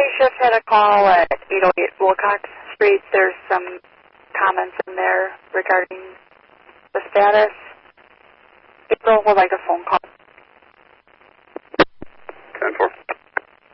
Shift had a call at 808 Wilcox Street. There's some comments in there regarding the status. April would like a phone call